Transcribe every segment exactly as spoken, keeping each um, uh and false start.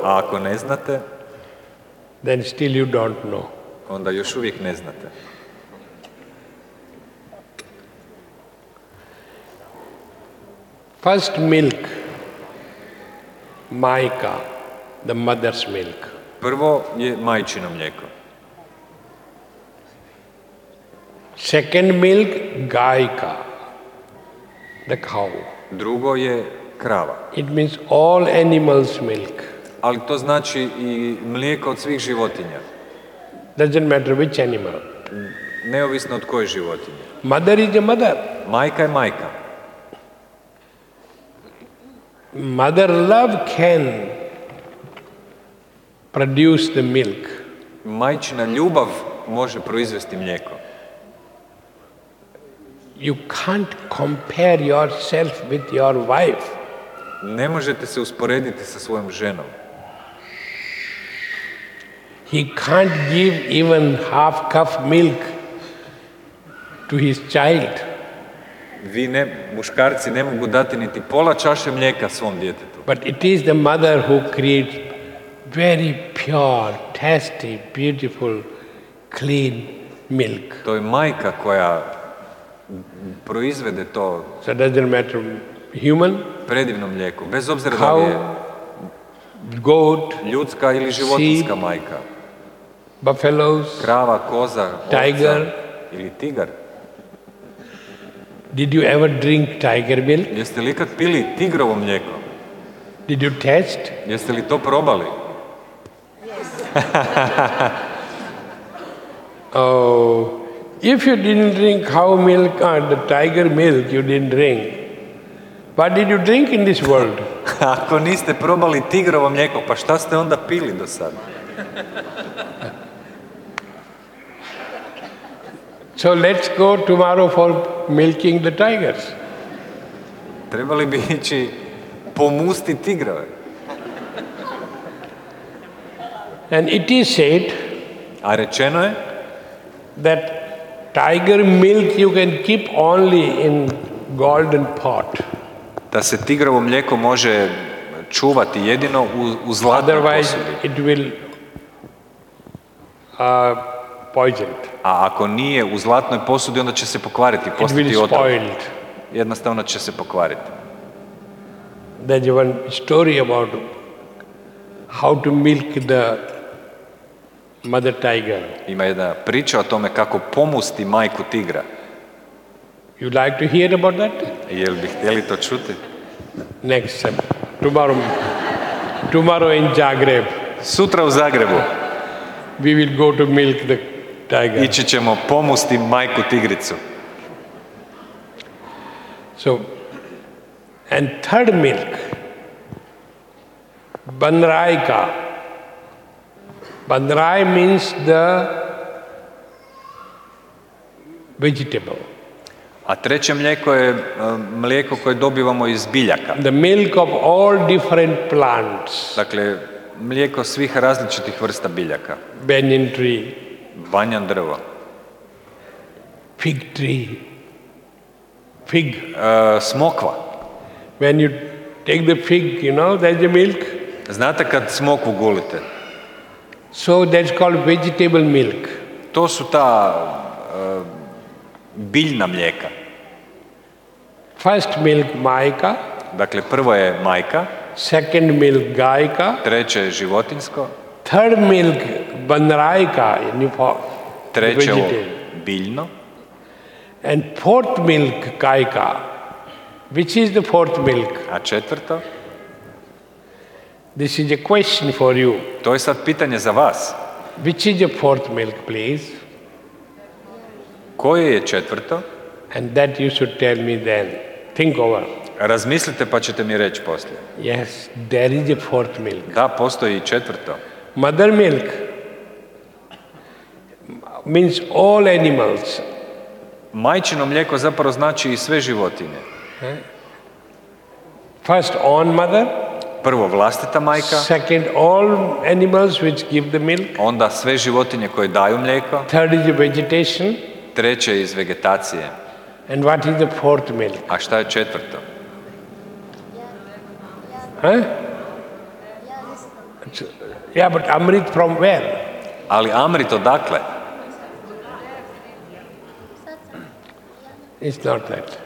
A ako ne znate, then still you don't know. onda još uvijek ne znate. First milk, Maika, the mother's milk. Prvo je majčino mlijeko. Second milk, Gaika, the cow. Drugo je krava. It means all animals' milk. Ali to znači i mlijeko od svih životinja. Doesn't matter which animal. Neovisno od koje životinje. Mother is a mother. Majka je majka. Mother love can produce the milk. Majčina ljubav može proizvesti mlijeko. You can't compare yourself with your wife. Ne možete se usporediti sa svojom ženom. He can't give even half cup milk to his child. Vi ne, muškarci ne mogu dati niti pola čaše mlijeka svom djetetu. But it is the mother who creates very pure, tasty, beautiful, clean milk. To je majka koja proizvede to So it doesn't matter human, predivno mlijeko, bez obzira da li je cow, goat, ljudska ili životinska sheep, majka. buffaloes, Krava, koza, tiger. ovca ili tigar. Did you ever drink tiger milk? Jeste li ikad pili tigrovo mlijeko? Did you test? Jeste li to probali? Oh, if you didn't drink cow milk or the tiger milk, you didn't drink. What did you drink in this world? Ako niste probali tigrovo mlijeko, pa šta ste onda pili do sada? So let's go tomorrow for milking the tigers. Trebali bi ići pomusti tigrove. And it is said A rečeno je that tiger milk you can keep only in golden pot. da se tigrovo mlijeko može čuvati jedino u, u zlatnoj Otherwise posudi. it will uh, poison. A ako nije u zlatnoj posudi, onda će se pokvariti, It postati will otrov. spoiled. Jednostavno će se pokvariti. There's one story about how to milk the mother tiger. Ima jedna priča o tome kako pomusti majku tigra. You like to hear about that? Jel bi htjeli to čuti? Next, um, tomorrow, tomorrow in Zagreb, Sutra u Zagrebu we will go to milk the tiger. ići ćemo pomusti majku tigricu. So, and third milk, Banraika. Banrai means the vegetable. A treće mlijeko je e, mlijeko koje dobivamo iz biljaka. The milk of all different plants. Dakle, mlijeko svih različitih vrsta biljaka. Banyan tree, Banjan drvo, fig tree, fig. e, smokva. When you take the fig, you know, there's the milk. Znate kad smokvu gulite? So that's called vegetable milk. To su ta e, biljna mlijeka. First milk, Maika. Dakle, prvo je majka, Second milk, Gaika. treće je životinjsko, Third milk, Banraika, new for treće ovo vegetable. biljno, And fourth milk, Gaika. Which is the fourth milk? a četvrto, This is a question for you. to je sad pitanje za vas. Which is the fourth milk, please? Koje je četvrto? And that you should tell me then. Think over. Razmislite pa ćete mi reći poslije. Yes, there is a fourth milk. Da, postoji i četvrto. Mother milk means all animals. Majčino mlijeko zapravo znači i sve životinje. First, on mother. Prvo vlastita majka, Second, all animals which give the milk. onda sve životinje koje daju mlijeko, Third is the vegetation. treće iz vegetacije. And what is the fourth milk? A šta je četvrto? Huh? Yeah, but Amrit from where? Ali Amrit odakle? It's not that.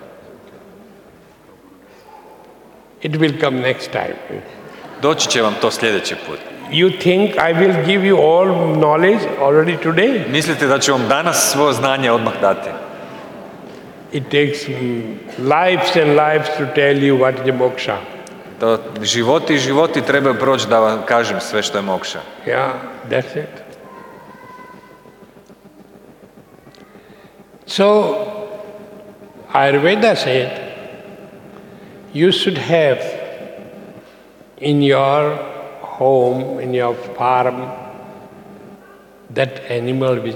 It will come next time. Doći će vam to sljedeći put. You think I will give you all knowledge already today? Mislite da ću vam danas svo znanje odmah dati? It takes mm, lives and lives to tell you what is moksha. To životi i životi trebaju proći da vam kažem sve što je mokša. Yeah, that's it. So, Ayurveda said, you should have in your home, in your farm, that animal which